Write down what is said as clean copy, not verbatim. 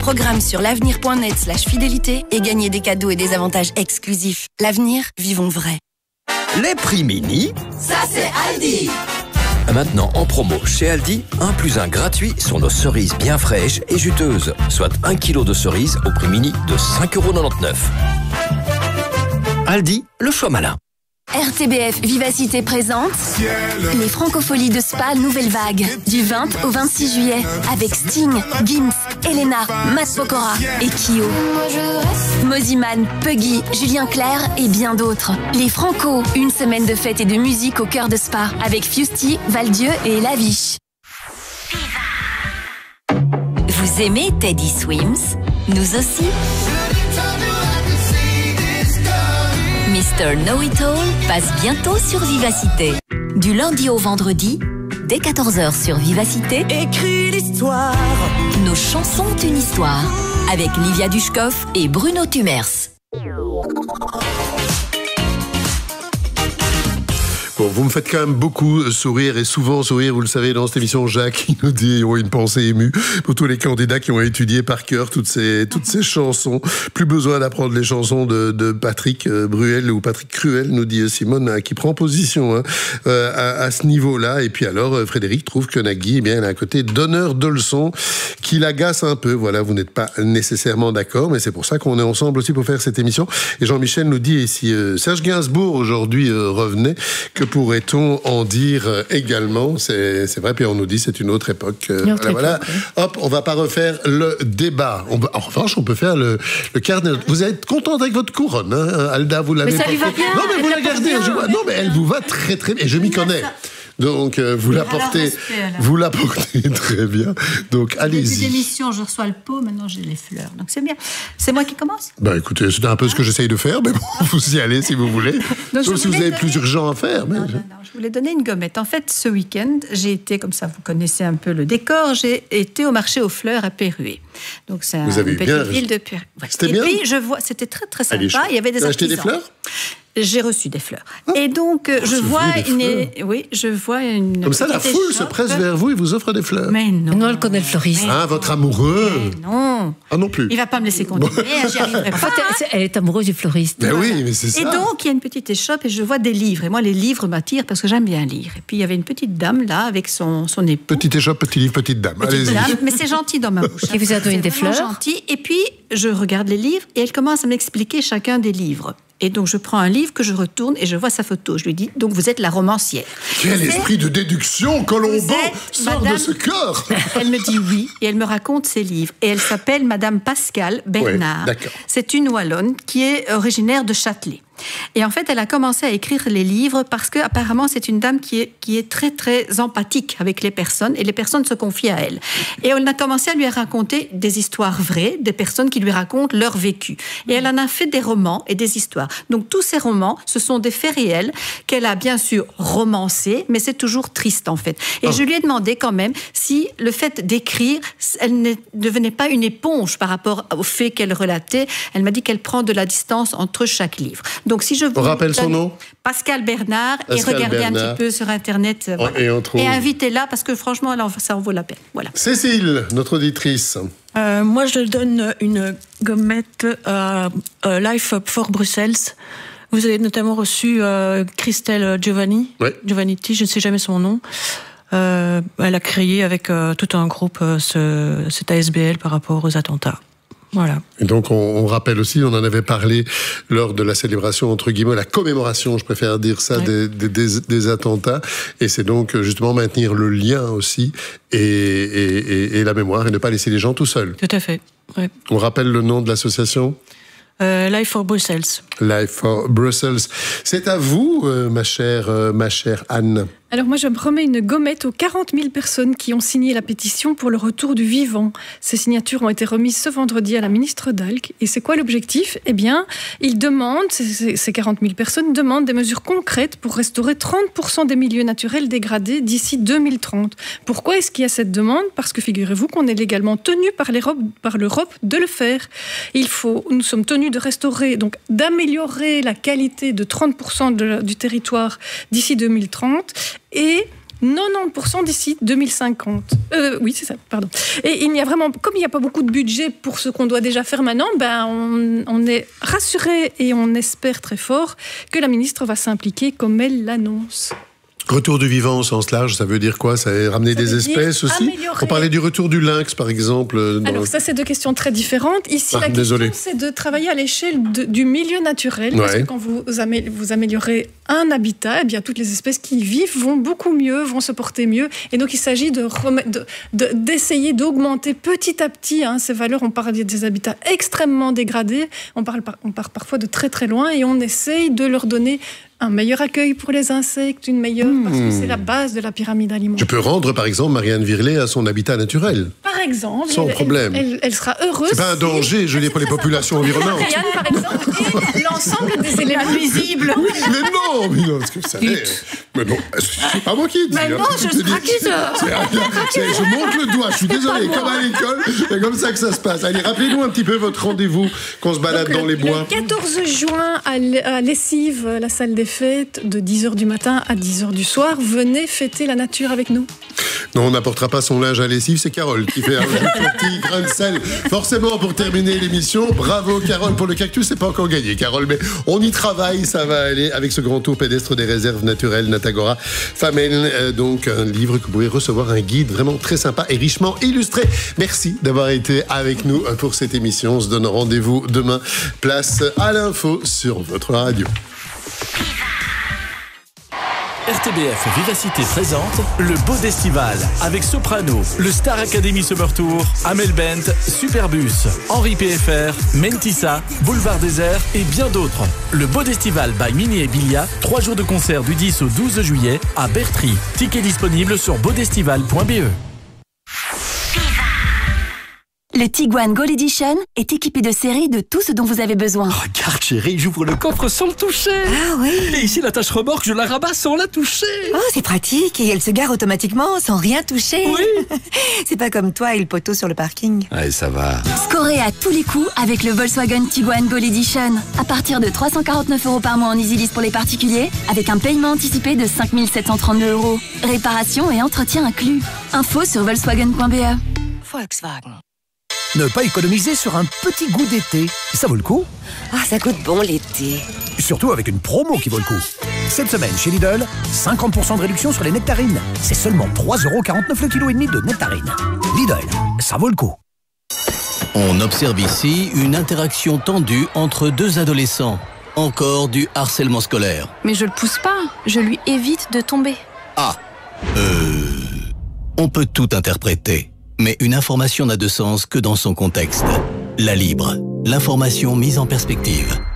Programme sur l'avenir.net/fidélité et gagnez des cadeaux et des avantages exclusifs. L'avenir, vivons vrai. Les prix mini, ça c'est Aldi. Maintenant en promo chez Aldi, 1 + 1 gratuit sur nos cerises bien fraîches et juteuses. Soit 1 kg de cerises au prix mini de 5,99 €. Aldi, le choix malin. RTBF Vivacité présente les Francopholies de Spa Nouvelle Vague du 20 au 26 juillet avec Sting, Gims, Elena, Matt Pokora et Kyo. Moziman, Puggy, Julien Clerc et bien d'autres. Les Franco, une semaine de fête et de musique au cœur de Spa avec Fusty, Valdieu et Laviche. Vous aimez Teddy Swims? Nous aussi. Mr. Know-It-All passe bientôt sur Vivacité. Du lundi au vendredi, dès 14h sur Vivacité. Écris l'histoire. Nos chansons ont une histoire. Avec Livia Dushkov et Bruno Tumers. Bon, vous me faites quand même beaucoup sourire et souvent sourire, vous le savez, dans cette émission, Jacques, qui nous dit une pensée émue pour tous les candidats qui ont étudié par cœur toutes ces chansons. Plus besoin d'apprendre les chansons de Patrick Bruel ou Patrick Cruel, nous dit Simone, qui prend position à ce niveau-là. Et puis alors, Frédéric trouve que Nagui, eh bien, elle a un côté donneur de leçons qui l'agace un peu. Voilà, vous n'êtes pas nécessairement d'accord, mais c'est pour ça qu'on est ensemble aussi pour faire cette émission. Et Jean-Michel nous dit, et si Serge Gainsbourg aujourd'hui revenait, que pourrait-on en dire également? C'est vrai, puis on nous dit c'est une autre époque. Voilà. Hop, on va pas refaire le débat. En revanche, on peut faire le carnet. Vous êtes contente avec votre couronne, hein, Alda, vous l'avez pas. Mais ça lui va bien. Non, mais vous la gardez. Non, mais elle vous va très très bien. Et je m'y connais. Donc, vous la portez très bien. Donc, allez-y. Depuis l'émission, je reçois le pot, maintenant j'ai les fleurs. Donc, c'est bien. C'est moi qui commence? Bah, écoutez, c'est un peu ce que j'essaye de faire, mais bon, vous y allez si vous voulez. Donc, sauf si vous avez plus urgent à faire. Non, je voulais donner une gommette. En fait, ce week-end, j'ai été, comme ça, vous connaissez un peu le décor, j'ai été au marché aux fleurs à Pérué. Donc, c'est une petite ville de Pérué. C'était bien? Et puis, je vois, c'était très, très sympa. Il y avait des artisans. Acheté des fleurs? J'ai reçu des fleurs. Et donc, je vois une. Comme ça, la foule se presse vers vous et vous offre des fleurs. Mais non. Non, elle connaît le fleuriste. Ah, votre amoureux. Mais non. Ah, non plus. Il va pas me laisser continuer, j'y arriverai pas. En fait, elle est amoureuse du fleuriste. Ben oui, mais c'est ça. Et donc, il y a une petite échoppe et je vois des livres. Et moi, les livres m'attirent parce que j'aime bien lire. Et puis, il y avait une petite dame là avec son époux. Petite échoppe, petit livre, petite dame. Allez-y. Mais c'est gentil dans ma bouche. Qui vous a donné des fleurs? Gentil. Et puis, je regarde les livres et elle commence à m'expliquer chacun des livres. Et donc, je prends un livre que je retourne et je vois sa photo. Je lui dis, donc vous êtes la romancière. Quel esprit de déduction, Colombo sort de ce cœur. Elle me dit oui et elle me raconte ses livres. Et elle s'appelle Madame Pascale Bernard. Ouais, d'accord. C'est une Wallonne qui est originaire de Châtelet. Et en fait, elle a commencé à écrire les livres parce que apparemment c'est une dame qui est très très empathique avec les personnes et les personnes se confient à elle. Et elle a commencé à lui raconter des histoires vraies, des personnes qui lui racontent leur vécu. Et elle en a fait des romans et des histoires. Donc tous ces romans, ce sont des faits réels qu'elle a bien sûr romancés, mais c'est toujours triste en fait. Et je lui ai demandé quand même si le fait d'écrire, elle ne devenait pas une éponge par rapport aux faits qu'elle relatait. Elle m'a dit qu'elle prend de la distance entre chaque livre. Donc, si je vous rappelle son nom? Pascale Bernard, et regardez un petit peu sur Internet. Voilà. Et invitez-la parce que franchement, ça en vaut la peine. Voilà. Cécile, notre auditrice. Moi, je donne une gommette à Life for Brussels. Vous avez notamment reçu Christelle Giovannitti, je ne sais jamais son nom. Elle a créé avec tout un groupe cet ASBL par rapport aux attentats. Voilà. Et donc, on rappelle aussi, on en avait parlé lors de la célébration, entre guillemets, la commémoration, je préfère dire ça, des attentats. Et c'est donc, justement, maintenir le lien aussi et la mémoire et ne pas laisser les gens tout seuls. Tout à fait, ouais. On rappelle le nom de l'association? Life for Brussels. Life for Brussels. C'est à vous, ma chère Anne. Alors moi, je me remets une gommette aux 40 000 personnes qui ont signé la pétition pour le retour du vivant. Ces signatures ont été remises ce vendredi à la ministre Dalk. Et c'est quoi l'objectif? Eh bien, ils demandent, ces 40 000 personnes demandent des mesures concrètes pour restaurer 30% des milieux naturels dégradés d'ici 2030. Pourquoi est-ce qu'il y a cette demande? Parce que figurez-vous qu'on est légalement tenu par l'Europe de le faire. Nous sommes tenus de restaurer, donc d'améliorer la qualité de 30% du territoire d'ici 2030. Et 90% d'ici 2050. Oui, c'est ça, pardon. Et il n'y a vraiment, comme il n'y a pas beaucoup de budget pour ce qu'on doit déjà faire maintenant, on est rassuré et on espère très fort que la ministre va s'impliquer comme elle l'annonce. Retour du vivant au sens large, ça veut dire quoi? Ça a ramené des espèces aussi? On parlait du retour du lynx, par exemple. Alors ça, c'est deux questions très différentes. Ici, la question, c'est de travailler à l'échelle du milieu naturel. Parce que quand vous améliorez un habitat, eh bien, toutes les espèces qui y vivent vont beaucoup mieux, vont se porter mieux. Et donc, il s'agit d'essayer d'augmenter petit à petit ces valeurs. On parle des habitats extrêmement dégradés. On part parfois de très, très loin et on essaye de leur donner un meilleur accueil pour les insectes, une meilleure... Parce que c'est la base de la pyramide alimentaire. Je peux rendre, par exemple, Marianne Virlet à son habitat naturel. Par exemple. Sans problème. Elle sera heureuse. C'est pas un danger, je dis, pour les populations environnantes. Marianne, par exemple, et l'ensemble des éléments nuisibles. Oui, mais non, parce que ça l'est. Mais non, c'est pas moi qui dis. Mais non, je suis je monte le doigt, je suis désolé, comme à l'école, c'est comme ça que ça se passe. Allez, rappelez-nous un petit peu votre rendez-vous qu'on se balade dans les bois. Le 14 juin, à Lessive, la salle des fêtes, de 10h du matin à 10h du soir. Venez fêter la nature avec nous. Non, on n'apportera pas son linge à lessive, c'est Carole qui fait un petit grain de sel. Forcément, pour terminer l'émission, bravo Carole pour le cactus, c'est pas encore gagné Carole, mais on y travaille, ça va aller avec ce grand tour pédestre des réserves naturelles Natagora Famenne, donc un livre que vous pouvez recevoir, un guide vraiment très sympa et richement illustré. Merci d'avoir été avec nous pour cette émission. On se donne rendez-vous demain, place à l'info sur votre radio. RTBF Vivacité présente le Bodestival avec Soprano, le Star Academy Summer Tour, Amel Bent, Superbus, Henri PFR, Mentissa, Boulevard Désert et bien d'autres. Le Bodestival by Mini et Bilia, 3 jours de concert du 10 au 12 juillet à Bertry. Tickets disponibles sur bodestival.be. Le Tiguan Gold Edition est équipé de série de tout ce dont vous avez besoin. Regarde chérie, j'ouvre le coffre sans le toucher. Ah oui. Et ici la tâche remorque, je la rabats sans la toucher. Oh, c'est pratique et elle se gare automatiquement sans rien toucher. Oui. C'est pas comme toi et le poteau sur le parking. Allez, ça va. Scorez à tous les coups avec le Volkswagen Tiguan Gold Edition. À partir de 349 € par mois en EasyLease pour les particuliers, avec un paiement anticipé de 5 732 €. Réparation et entretien inclus. Info sur volkswagen.be. Volkswagen. Ne pas économiser sur un petit goût d'été, ça vaut le coup. Ah, ça goûte bon l'été. Surtout avec une promo qui vaut le coup. Cette semaine chez Lidl, 50% de réduction sur les nectarines. C'est seulement 3,49 € le kilo et demi de nectarines. Lidl, ça vaut le coup. On observe ici une interaction tendue entre deux adolescents. Encore du harcèlement scolaire. Mais je le pousse pas, je lui évite de tomber. Ah, on peut tout interpréter. Mais une information n'a de sens que dans son contexte. La Libre, l'information mise en perspective.